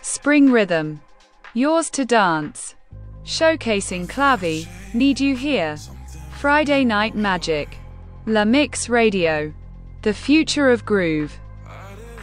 Spring Rhythm, Yours to Dance, showcasing Clavi, Need You Here, Friday Night Magic, La Mix Radio, The Future of Groove.